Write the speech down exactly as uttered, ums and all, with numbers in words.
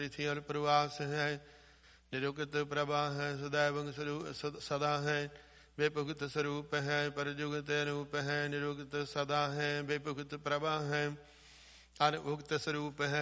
थी और प्रवास है, निरुक्त प्रभा है, सदैव सदा है, बेपुक्त स्वरूप है, परजुगत रूप है, निरुक्त सदा है, बेपुक्त प्रभा है, अनुभुक्त स्वरूप है,